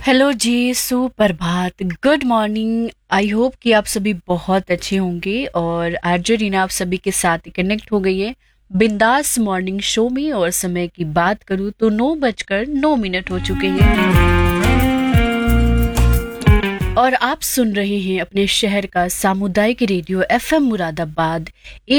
Hello जी, सुप्रभात, good morning. I hope कि आप सभी बहुत अच्छे होंगे और आरजे रीना आप सभी के साथ कनेक्ट हो गई है बिंदास मॉर्निंग शो में। और समय की बात करूं तो 9:09 हो चुके हैं और आप सुन रहे हैं अपने शहर का सामुदायिक रेडियो एफएम मुरादाबाद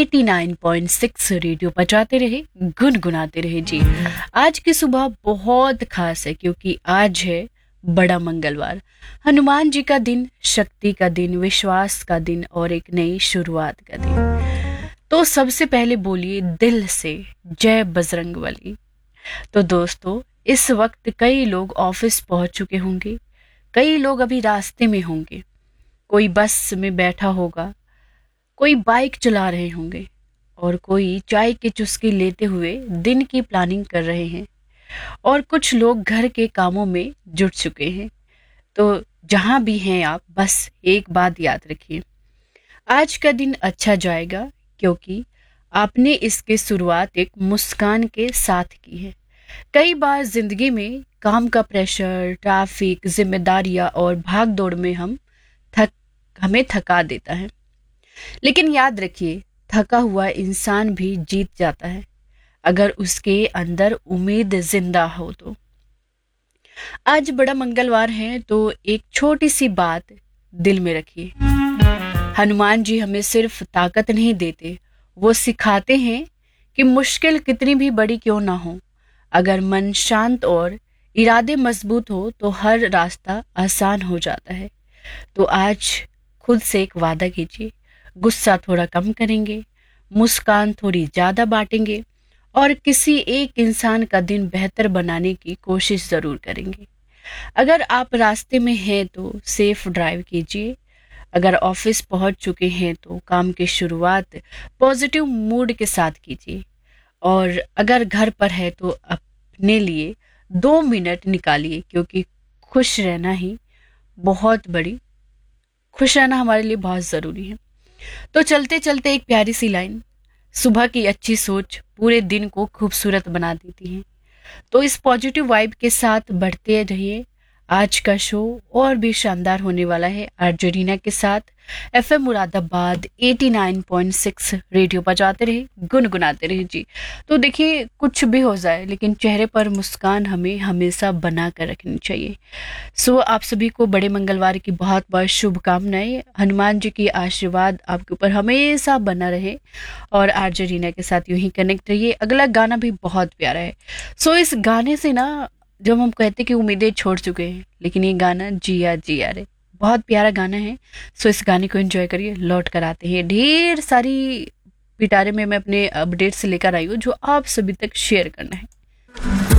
89.6। रेडियो बजाते रहे, गुनगुनाते रहे जी। आज की सुबह बहुत खास है क्योंकि आज है बड़ा मंगलवार, हनुमान जी का दिन, शक्ति का दिन, विश्वास का दिन और एक नई शुरुआत का दिन। तो सबसे पहले बोलिए दिल से जय बजरंगबली। तो दोस्तों, इस वक्त कई लोग ऑफिस पहुंच चुके होंगे, कई लोग अभी रास्ते में होंगे, कोई बस में बैठा होगा, कोई बाइक चला रहे होंगे और कोई चाय की चुस्की लेते हुए दिन की प्लानिंग कर रहे हैं और कुछ लोग घर के कामों में जुट चुके हैं। तो जहां भी हैं आप, बस एक बात याद रखिए, आज का दिन अच्छा जाएगा क्योंकि आपने इसकी शुरुआत एक मुस्कान के साथ की है। कई बार जिंदगी में काम का प्रेशर, ट्रैफिक, जिम्मेदारियां और भाग दौड़ में हमें थका देता है। लेकिन याद रखिए, थका हुआ इंसान भी जीत जाता है अगर उसके अंदर उम्मीद जिंदा हो तो। आज बड़ा मंगलवार है तो एक छोटी सी बात दिल में रखिए। हनुमान जी हमें सिर्फ ताकत नहीं देते, वो सिखाते हैं कि मुश्किल कितनी भी बड़ी क्यों ना हो, अगर मन शांत और इरादे मजबूत हो तो हर रास्ता आसान हो जाता है। तो आज खुद से एक वादा कीजिए, गुस्सा थोड़ा कम करेंगे, मुस्कान थोड़ी ज्यादा बांटेंगे और किसी एक इंसान का दिन बेहतर बनाने की कोशिश जरूर करेंगे। अगर आप रास्ते में हैं तो सेफ ड्राइव कीजिए, अगर ऑफिस पहुंच चुके हैं तो काम की शुरुआत पॉजिटिव मूड के साथ कीजिए और अगर घर पर है तो अपने लिए 2 मिनट निकालिए क्योंकि खुश रहना ही बहुत बड़ी खुश रहना हमारे लिए बहुत ज़रूरी है। तो चलते चलते एक प्यारी सी लाइन, सुबह की अच्छी सोच पूरे दिन को खूबसूरत बना देती है। तो इस पॉजिटिव वाइब के साथ बढ़ते रहिए। आज का शो और भी शानदार होने वाला है आरजे रीना के साथ। एफएम मुरादाबाद 89.6 रेडियो बजाते रहे, गुनगुनाते रहे जी। तो देखिए, कुछ भी हो जाए लेकिन चेहरे पर मुस्कान हमें हमेशा बना कर रखनी चाहिए। सो आप सभी को बड़े मंगलवार की बहुत बहुत शुभकामनाएं। हनुमान जी की आशीर्वाद आपके ऊपर हमेशा बना रहे और आरजे रीना के साथ यूं ही कनेक्ट रहिए। अगला गाना भी बहुत प्यारा है। सो इस गाने से ना, जब हम कहते कि उम्मीदें छोड़ चुके हैं, लेकिन ये गाना जिया जिया रे, बहुत प्यारा गाना है। सो इस गाने को एंजॉय करिए। लौट कर आते हैं, ढेर सारी पिटारे में मैं अपने अपडेट्स लेकर आई हूँ जो आप सभी तक शेयर करना है।